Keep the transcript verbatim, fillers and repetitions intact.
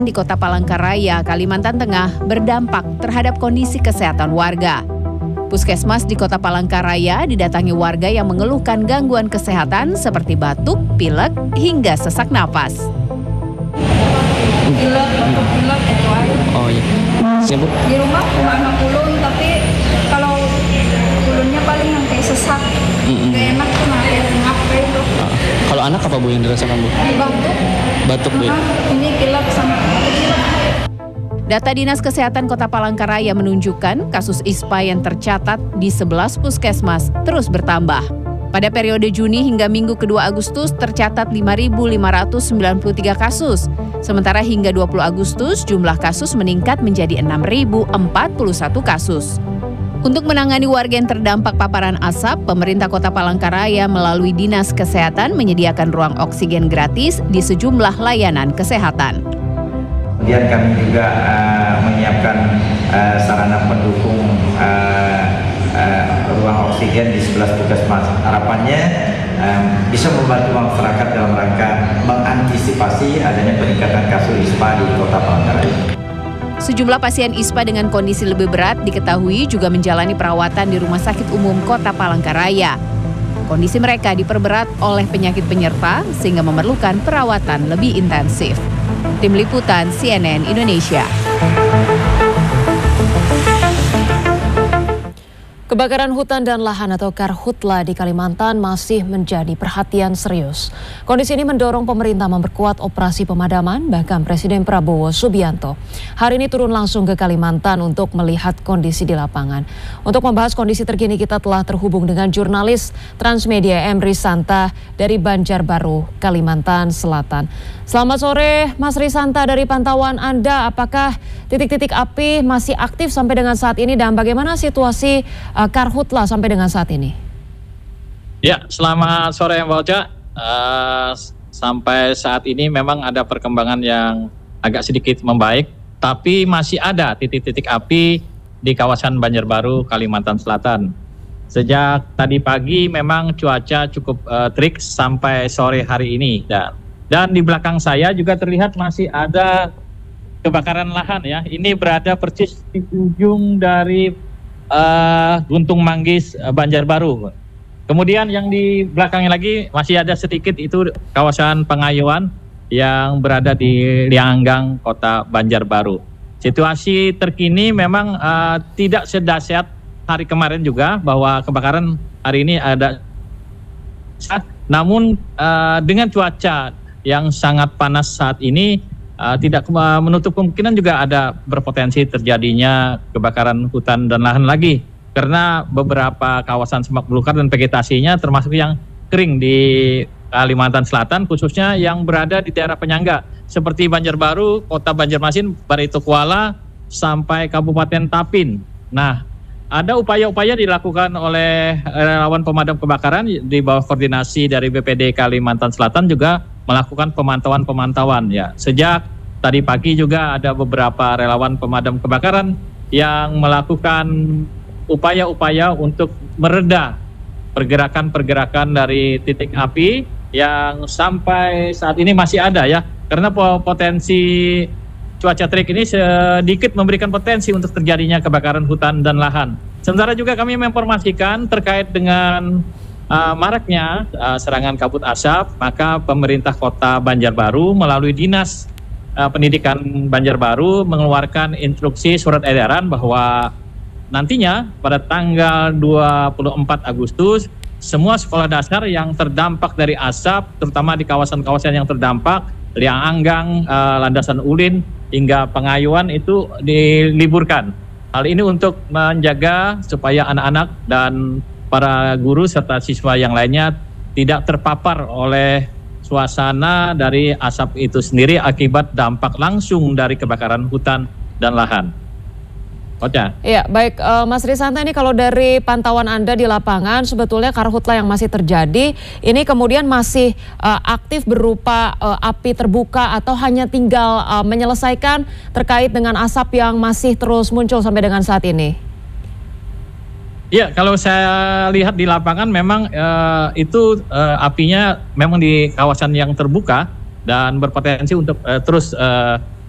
di Kota Palangkaraya, Kalimantan Tengah berdampak terhadap kondisi kesehatan warga. Puskesmas di Kota Palangkaraya didatangi warga yang mengeluhkan gangguan kesehatan seperti batuk, pilek, hingga sesak napas. Pilek, batuk pilek, itu aja. Oh iya. Sibuk. Di rumah cuma anak ulun, tapi kalau ulunnya paling yang kayak sesak, Mm-mm. gak enak tuh kayak ngap kayak itu. Ah, Kalau anak apa Bu yang dirasakan Bu? Batuk, Batuk Bu. ya? nah, ini pilek sama batuk pilek. Data Dinas Kesehatan Kota Palangkaraya menunjukkan kasus ispa yang tercatat di sebelas puskesmas terus bertambah. Pada periode Juni hingga Minggu kedua Agustus tercatat lima ribu lima ratus sembilan puluh tiga kasus. Sementara hingga dua puluh Agustus jumlah kasus meningkat menjadi enam ribu empat puluh satu kasus. Untuk menangani warga yang terdampak paparan asap, pemerintah Kota Palangkaraya melalui Dinas Kesehatan menyediakan ruang oksigen gratis di sejumlah layanan kesehatan. Kemudian kami juga uh, menyiapkan uh, sarana pendukung uh, uh, ruang oksigen di sebelas puskesmas. Harapannya um, bisa membantu masyarakat dalam rangka mengantisipasi adanya peningkatan kasus ispa di Kota Palangkaraya. Sejumlah pasien ispa dengan kondisi lebih berat diketahui juga menjalani perawatan di Rumah Sakit Umum Kota Palangkaraya. Kondisi mereka diperberat oleh penyakit penyerta sehingga memerlukan perawatan lebih intensif. Tim Liputan C N N Indonesia. Kebakaran hutan dan lahan atau karhutla di Kalimantan masih menjadi perhatian serius. Kondisi ini mendorong pemerintah memperkuat operasi pemadaman, bahkan Presiden Prabowo Subianto hari ini turun langsung ke Kalimantan untuk melihat kondisi di lapangan. Untuk membahas kondisi terkini kita telah terhubung dengan jurnalis Transmedia Emri Santa dari Banjarbaru, Kalimantan Selatan. Selamat sore Mas Risanta, dari pantauan Anda apakah titik-titik api masih aktif sampai dengan saat ini dan bagaimana situasi uh, karhutla sampai dengan saat ini? Ya, selamat sore Mbak Ocha. Uh, sampai saat ini memang ada perkembangan yang agak sedikit membaik, tapi masih ada titik-titik api di kawasan Banjarbaru, Kalimantan Selatan. Sejak tadi pagi memang cuaca cukup uh, terik sampai sore hari ini, dan dan di belakang saya juga terlihat masih ada kebakaran lahan ya. Ini berada persis di ujung dari uh, Guntung Manggis uh, Banjarbaru. Kemudian yang di belakangnya lagi masih ada sedikit itu kawasan Pengayuan yang berada di Lianggang, Kota Banjarbaru. Situasi terkini memang uh, tidak sedahsyat hari kemarin juga, bahwa kebakaran hari ini ada, namun uh, dengan cuaca yang sangat panas saat ini uh, tidak uh, menutup kemungkinan juga ada berpotensi terjadinya kebakaran hutan dan lahan lagi, karena beberapa kawasan semak belukar dan vegetasinya termasuk yang kering di Kalimantan Selatan, khususnya yang berada di daerah penyangga seperti Banjarbaru, Kota Banjarmasin, Baritokuala sampai Kabupaten Tapin. Nah, ada upaya-upaya dilakukan oleh relawan pemadam kebakaran di bawah koordinasi dari B P D Kalimantan Selatan juga melakukan pemantauan-pemantauan ya. Sejak tadi pagi juga ada beberapa relawan pemadam kebakaran yang melakukan upaya-upaya untuk mereda pergerakan-pergerakan dari titik api yang sampai saat ini masih ada ya. Karena potensi cuaca terik ini sedikit memberikan potensi untuk terjadinya kebakaran hutan dan lahan. Sementara juga kami menginformasikan terkait dengan uh, maraknya uh, serangan kabut asap, maka pemerintah Kota Banjarbaru melalui Dinas uh, Pendidikan Banjarbaru mengeluarkan instruksi surat edaran bahwa nantinya pada tanggal dua puluh empat Agustus semua sekolah dasar yang terdampak dari asap, terutama di kawasan-kawasan yang terdampak, Lianggang, uh, Landasan Ulin, hingga Pengayuan itu diliburkan. Hal ini untuk menjaga supaya anak-anak dan para guru serta siswa yang lainnya tidak terpapar oleh suasana dari asap itu sendiri akibat dampak langsung dari kebakaran hutan dan lahan. Ocha. Ya, baik uh, Mas Risanta, ini kalau dari pantauan Anda di lapangan sebetulnya karhutla yang masih terjadi ini kemudian masih uh, aktif berupa uh, api terbuka atau hanya tinggal uh, menyelesaikan terkait dengan asap yang masih terus muncul sampai dengan saat ini? Iya, kalau saya lihat di lapangan memang uh, itu uh, apinya memang di kawasan yang terbuka dan berpotensi untuk uh, terus uh,